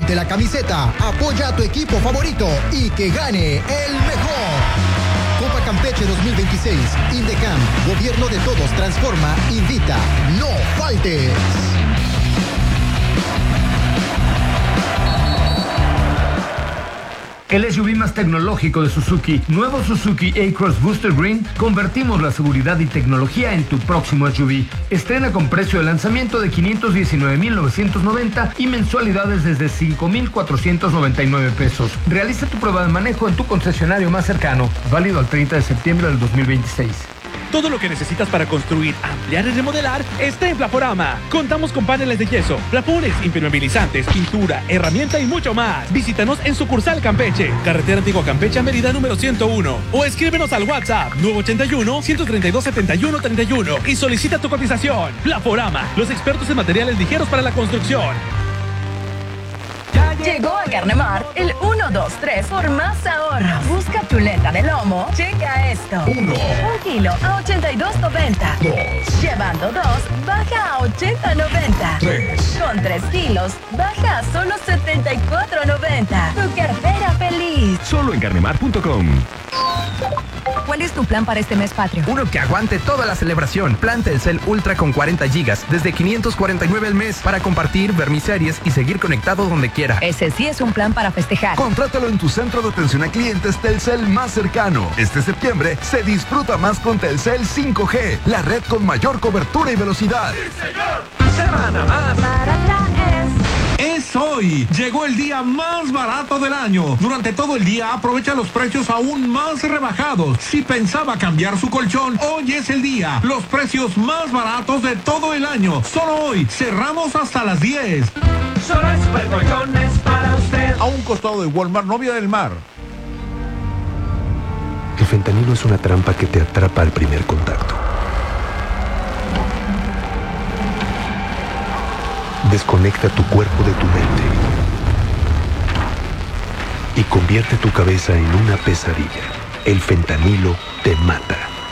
Ponte la camiseta, apoya a tu equipo favorito y que gane el mejor. Copa Campeche 2026. Indecam, Gobierno de Todos transforma, invita. No faltes. El SUV más tecnológico de Suzuki, nuevo Suzuki A-Cross Booster Green, convertimos la seguridad y tecnología en tu próximo SUV. Estrena con precio de lanzamiento de $519,990 y mensualidades desde $5,499 pesos. Realiza tu prueba de manejo en tu concesionario más cercano, válido al 30 de septiembre del 2026. Todo lo que necesitas para construir, ampliar y remodelar está en Plaforama. Contamos con paneles de yeso, plafones, impermeabilizantes, pintura, herramienta y mucho más. Visítanos en sucursal Campeche, carretera Antigua Campeche, Mérida número 101. O escríbenos al WhatsApp 981-132-7131 y solicita tu cotización. Plaforama, los expertos en materiales ligeros para la construcción. Llegó a Carnemar el 1, 2, 3 por más ahorros. Busca chuleta de lomo. Checa esto. 1. 1 kilo a $82.90. 2. Llevando 2, baja a $80.90. 3. Con 3 kilos, baja a solo $74.90. Tu cartera feliz. Solo en carnemar.com. ¿Cuál es tu plan para este mes patrio? Uno que aguante toda la celebración. Plan Telcel Ultra con 40 gigas desde $549 al mes para compartir, ver mis series y seguir conectado donde quiera. Ese sí es un plan para festejar. Contrátalo en tu centro de atención a clientes Telcel más cercano. Este septiembre se disfruta más con Telcel 5G, la red con mayor cobertura y velocidad. ¡Sí, señor! Semana más. Es hoy. Llegó el día más barato del año. Durante todo el día aprovecha los precios aún más rebajados. Si pensaba cambiar su colchón, hoy es el día. Los precios más baratos de todo el año. Solo hoy. Cerramos hasta las 10. Solo hay supercolchones para usted. A un costado de Walmart, Novia del Mar. El fentanilo es una trampa que te atrapa al primer contacto. Desconecta tu cuerpo de tu mente y convierte tu cabeza en una pesadilla. El fentanilo te mata.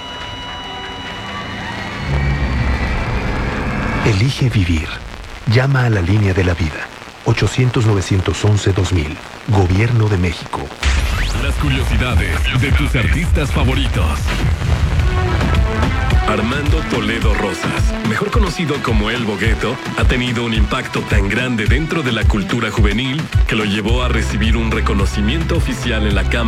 Elige vivir. Llama a la línea de la vida. 800-911-2000. Gobierno de México. Las curiosidades de tus artistas favoritos. Armando Toledo Rosas, mejor conocido como El Bogueto, ha tenido un impacto tan grande dentro de la cultura juvenil que lo llevó a recibir un reconocimiento oficial en la Cámara